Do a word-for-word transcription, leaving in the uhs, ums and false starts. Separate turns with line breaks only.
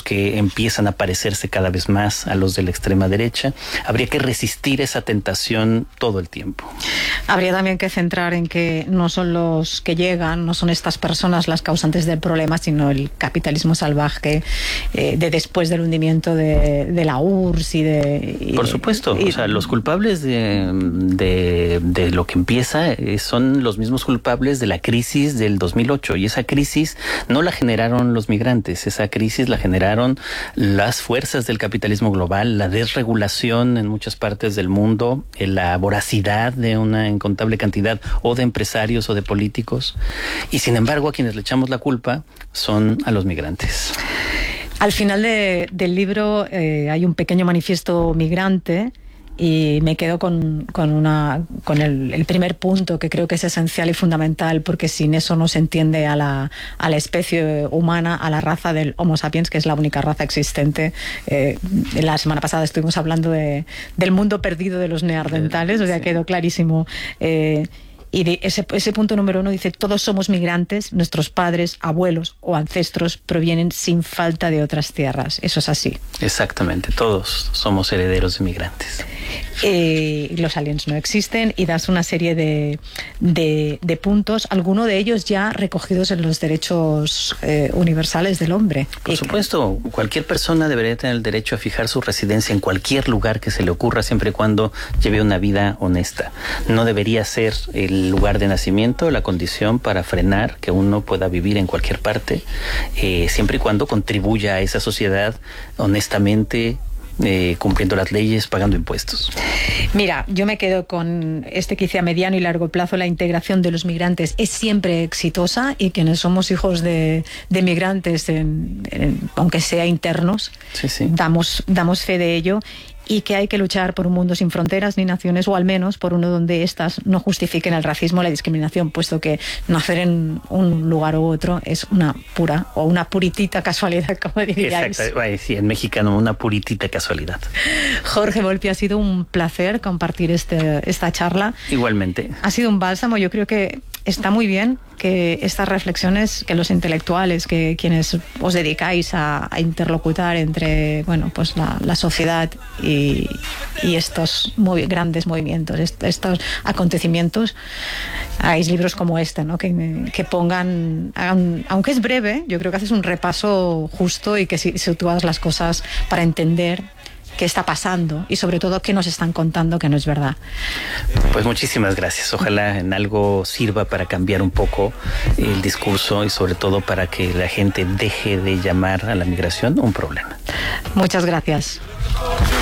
que empiezan a parecerse cada vez más a los de la extrema derecha. Habría que resistir esa tentación todo el tiempo.
Habría también que centrar en que no son los que llegan, no son estas personas las causantes del problema, sino el capitalismo salvaje eh, de después del hundimiento de, de la U R S S y de... Y,
Por supuesto, y, o sea, los culpables de, de, de lo que empieza eh, son los mismos culpables de la crisis del dos mil ocho, y esa crisis no la generaron los migrantes, esa crisis la generaron las fuerzas del capitalismo global, la desregulación en muchas partes del mundo, la voracidad de una incontable cantidad o de empresarios o de políticos, y sin embargo a quienes le echamos la culpa son a los migrantes.
Al final de, del libro eh, hay un pequeño manifiesto migrante y me quedo con, con, una, con el, el primer punto, que creo que es esencial y fundamental, porque sin eso no se entiende a la, a la especie humana, a la raza del Homo sapiens, que es la única raza existente. Eh, la semana pasada estuvimos hablando de, del mundo perdido de los neandertales, o sea, quedó clarísimo. Eh, Y de ese, ese punto número uno dice: todos somos migrantes, nuestros padres, abuelos o ancestros provienen sin falta de otras tierras. Eso es así.
Exactamente, todos somos herederos de migrantes.
Eh, los aliens no existen, y das una serie de, de, de puntos, algunos de ellos ya recogidos en los derechos eh, universales del hombre.
Por supuesto, cualquier persona debería tener el derecho a fijar su residencia en cualquier lugar que se le ocurra, siempre y cuando lleve una vida honesta. No debería ser el lugar de nacimiento la condición para frenar que uno pueda vivir en cualquier parte, eh, siempre y cuando contribuya a esa sociedad honestamente, Eh, cumpliendo las leyes, pagando impuestos.
Mira, yo me quedo con este que dice: a mediano y largo plazo la integración de los migrantes es siempre exitosa, y quienes somos hijos de, de migrantes, en, en, aunque sea internos,
sí, sí. Damos,
damos fe de ello, y que hay que luchar por un mundo sin fronteras ni naciones, o al menos por uno donde éstas no justifiquen el racismo o la discriminación, puesto que nacer en un lugar u otro es una pura o una puritita casualidad, como diríais.
Exacto, sí, en mexicano, una puritita casualidad.
Jorge Volpi, ha sido un placer compartir este, esta charla.
Igualmente.
Ha sido un bálsamo. Yo creo que está muy bien que estas reflexiones, que los intelectuales, que quienes os dedicáis a, a interlocutar entre, bueno, pues la, la sociedad y, y estos muy grandes movimientos, est, estos acontecimientos, hagáis libros como este, ¿no? Que, que pongan, hagan, aunque es breve, yo creo que haces un repaso justo y que sitúas las cosas para entender qué está pasando y sobre todo qué nos están contando que no es verdad.
Pues muchísimas gracias. Ojalá en algo sirva para cambiar un poco el discurso y sobre todo para que la gente deje de llamar a la migración un problema.
Muchas gracias.